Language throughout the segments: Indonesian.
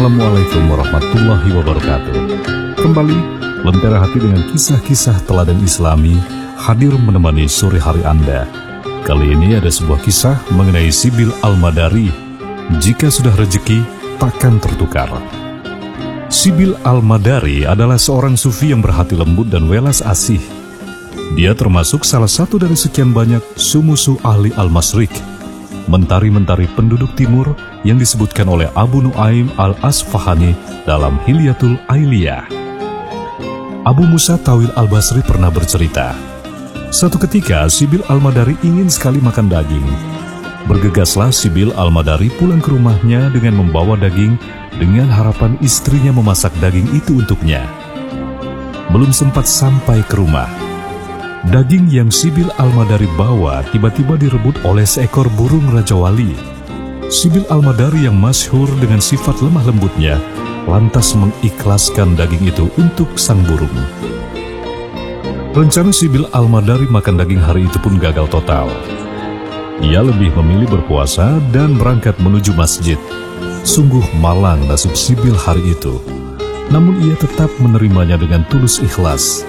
Assalamualaikum warahmatullahi wabarakatuh. Kembali Lentera Hati dengan kisah-kisah teladan Islami hadir menemani sore hari Anda. Kali ini ada sebuah kisah mengenai Sibil Al-Madari. Jika sudah rezeki, takkan tertukar. Sibil Al-Madari adalah seorang sufi yang berhati lembut dan welas asih. Dia termasuk salah satu dari sekian banyak sumusu ahli Al-Masrik, mentari-mentari penduduk timur yang disebutkan oleh Abu Nuaim Al-Asfahani dalam Hilyatul Ailiyah. Abu Musa Tawil Al-Basri pernah bercerita, satu ketika Sibil Al-Madari ingin sekali makan daging. Bergegaslah Sibil Al-Madari pulang ke rumahnya dengan membawa daging dengan harapan istrinya memasak daging itu untuknya. Belum sempat sampai ke rumah, daging yang Sibil Al-Madari bawa tiba-tiba direbut oleh seekor burung Raja Wali. Sibil Al-Madari yang masyhur dengan sifat lemah lembutnya lantas mengikhlaskan daging itu untuk sang burung. Rencana Sibil Al-Madari makan daging hari itu pun gagal total. Ia lebih memilih berpuasa dan berangkat menuju masjid. Sungguh malang nasib Sibil hari itu, namun ia tetap menerimanya dengan tulus ikhlas.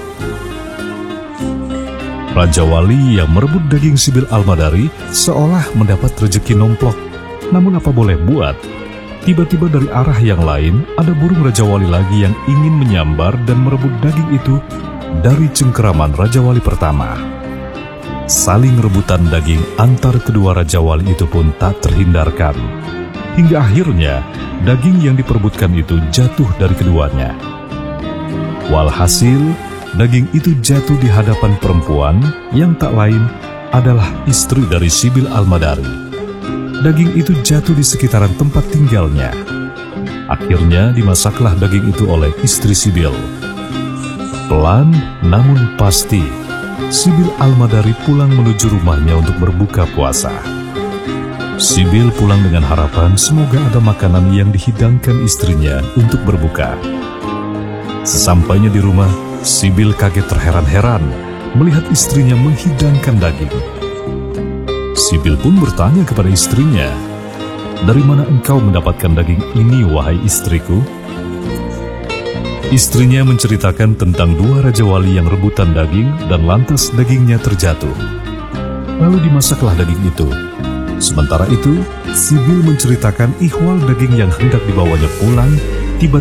Raja Wali yang merebut daging Sibil Al-Madari seolah mendapat rezeki nomplok. Namun apa boleh buat, tiba-tiba dari arah yang lain ada burung Raja Wali lagi yang ingin menyambar dan merebut daging itu dari cengkeraman Raja Wali pertama. Saling rebutan daging antar kedua Raja Wali itu pun tak terhindarkan. Hingga akhirnya daging yang diperebutkan itu jatuh dari keduanya. Walhasil, daging itu jatuh di hadapan perempuan yang tak lain adalah istri dari Sibil Al-Madari. Daging itu jatuh di sekitaran tempat tinggalnya. Akhirnya dimasaklah daging itu oleh istri Sibil. Pelan namun pasti, Sibil Al-Madari pulang menuju rumahnya untuk berbuka puasa. Sibil pulang dengan harapan semoga ada makanan yang dihidangkan istrinya untuk berbuka. Sesampainya di rumah, Sibil kaget terheran-heran melihat istrinya menghidangkan daging. Sibil pun bertanya kepada istrinya, "Dari mana engkau mendapatkan daging ini, wahai istriku?" Istrinya menceritakan tentang dua Raja Wali yang rebutan daging dan lantas dagingnya terjatuh. Lalu dimasaklah daging itu. Sementara itu, Sibil menceritakan ihwal daging yang hendak dibawanya pulang